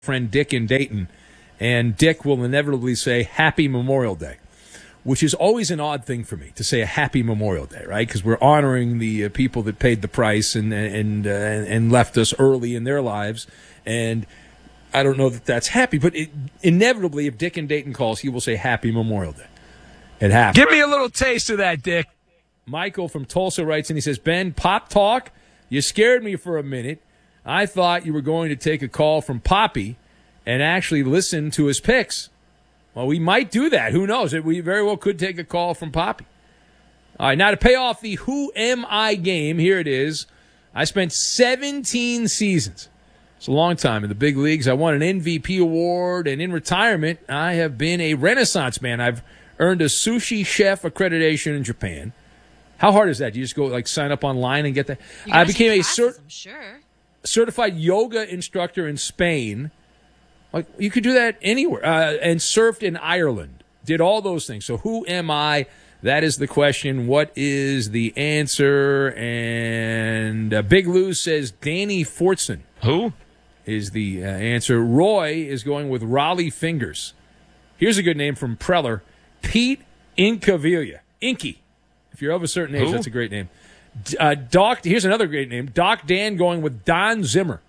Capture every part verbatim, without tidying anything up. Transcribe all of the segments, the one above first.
friend Dick in Dayton, and Dick will inevitably say Happy Memorial Day, which is always an odd thing for me to say a Happy Memorial Day, right? Because we're honoring the uh, people that paid the price and and uh, and left us early in their lives, and I don't know that that's happy, but it, inevitably, if Dick in Dayton calls, he will say Happy Memorial Day. It happens. Give me a little taste of that, Dick. Michael from Tulsa writes, and he says, Ben, Pop Talk, you scared me for a minute. I thought you were going to take a call from Poppy and actually listen to his picks. Well, we might do that. Who knows? We very well could take a call from Poppy. All right, now to pay off the Who Am I game, here it is. I spent seventeen seasons. It's a long time in the big leagues. I won an M V P award, and in retirement, I have been a Renaissance man. I've earned a sushi chef accreditation in Japan. How hard is that? Do you just go like sign up online and get that? I became a cert- I'm sure. certified yoga instructor in Spain. Like you could do that anywhere. Uh, and surfed in Ireland. Did all those things. So who am I? That is the question. What is the answer? And uh, Big Lou says Danny Fortson. Who? Is the uh, answer. Roy is going with Raleigh Fingers. Here's a good name from Preller. Pete Incaviglia. Inky. If you're of a certain age, Who? that's a great name. Uh, Doc, here's another great name. Doc Dan going with Don Zimmer.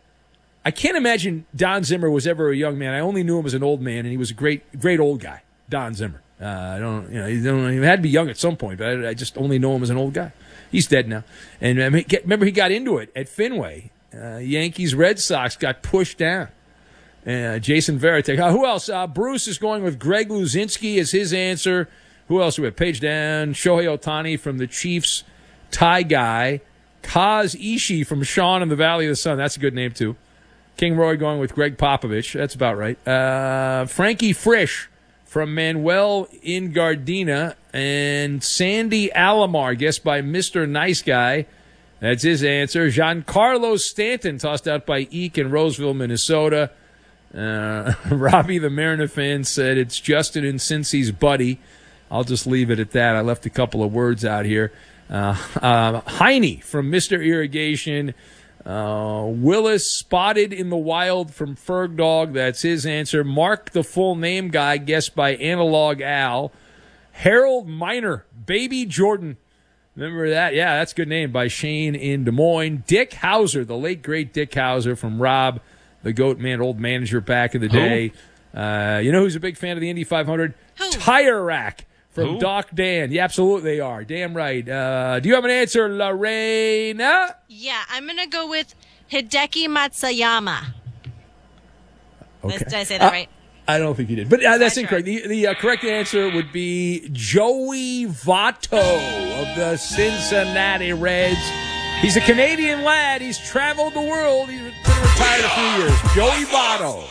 I can't imagine Don Zimmer was ever a young man. I only knew him as an old man, and he was a great, great old guy. Don Zimmer. Uh, I don't, you know, he, don't, he had to be young at some point, but I, I just only know him as an old guy. He's dead now. And um, he, remember, he got into it at Fenway. Uh, Yankees, Red Sox got pushed down. Uh, Jason Veritek. Uh, who else? Uh, Bruce is going with Greg Luzinski as his answer. Who else do we have? Page down. Shohei Ohtani from the Chiefs. Ty Guy. Kaz Ishii from Sean in the Valley of the Sun. That's a good name, too. King Roy going with Greg Popovich. That's about right. Uh, Frankie Frisch from Manuel in Gardena. And Sandy Alomar, guessed by Mister Nice Guy. That's his answer. Giancarlo Stanton, tossed out by Eek in Roseville, Minnesota. Uh, Robbie the Mariner fan said it's Justin and Cincy's buddy. I'll just leave it at that. I left a couple of words out here. Uh, uh, Heine from Mister Irrigation. Uh, Willis spotted in the wild from Ferg Dog. That's his answer. Mark the full name guy, guessed by Analog Al. Harold Miner, Baby Jordan. Remember that? Yeah, that's a good name by Shane in Des Moines. Dick Hauser, the late great Dick Hauser from Rob, the Goat Man, old manager back in the day. Uh, you know who's a big fan of the Indy five hundred? Who? Tire Rack from Who? Doc Dan. Yeah, absolutely they are. Damn right. Uh, do you have an answer, Lorena? Yeah, I'm going to go with Hideki Matsuyama. Okay. Did I say that Uh, right? I don't think you did. But uh, that's I incorrect. The, the uh, correct answer would be Joey Votto of the Cincinnati Reds. He's a Canadian lad. He's traveled the world. He's been retired a few years. Joey Votto.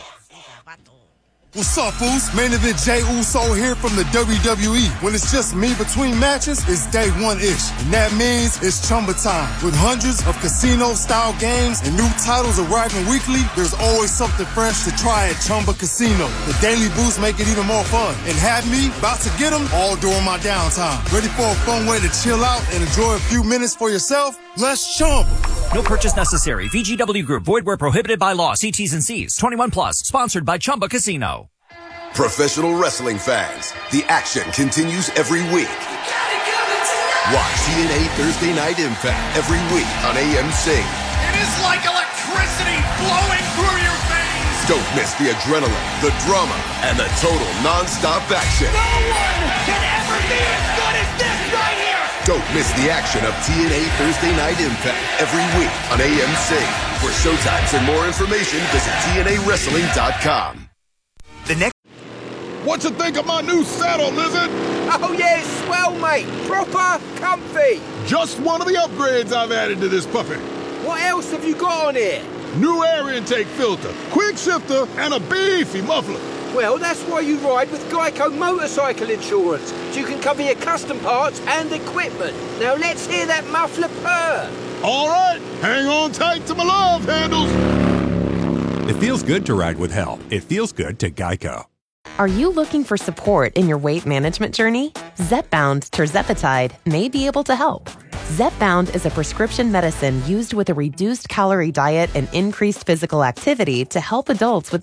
What's up, fools? Main event Jay Uso here from the W W E. When it's just me between matches, it's day one-ish. And that means it's Chumba time. With hundreds of casino-style games and new titles arriving weekly, there's always something fresh to try at Chumba Casino. The daily boosts make it even more fun. And have me about to get them all during my downtime. Ready for a fun way to chill out and enjoy a few minutes for yourself? Let's Chumba. No purchase necessary. V G W Group. Void where prohibited by law. See T's and C's. twenty-one plus. Sponsored by Chumba Casino. Professional wrestling fans, the action continues every week. Watch T N A Thursday Night Impact every week on A M C. It is like electricity flowing through your veins. Don't miss the adrenaline, the drama, and the total non-stop action. No one can ever be as good as this right here. Don't miss the action of T N A Thursday Night Impact every week on A M C. For showtimes and more information, visit T N A wrestling dot com. The next. What you think of my new saddle, Lizard? Oh yeah, it's swell, mate. Proper comfy. Just one of the upgrades I've added to this puppy. What else have you got on here? New air intake filter, quick shifter, and a beefy muffler. Well, that's why you ride with Geico Motorcycle Insurance, so you can cover your custom parts and equipment. Now let's hear that muffler purr. All right, hang on tight to my love handles. It feels good to ride with help. It feels good to Geico. Are you looking for support in your weight management journey? Zepbound Tirzepatide may be able to help. Zepbound is a prescription medicine used with a reduced calorie diet and increased physical activity to help adults with